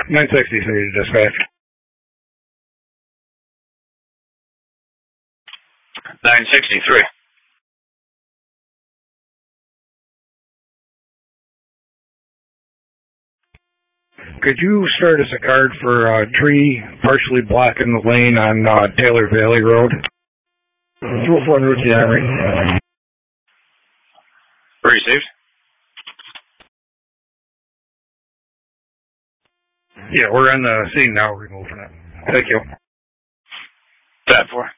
963 to dispatch. 963. Could you start as a guard for a tree partially blocking the lane on Taylor Valley Road? 201 Route the Armory. Received. Yeah, we're on the scene now, removing it. Thank you. 10-4.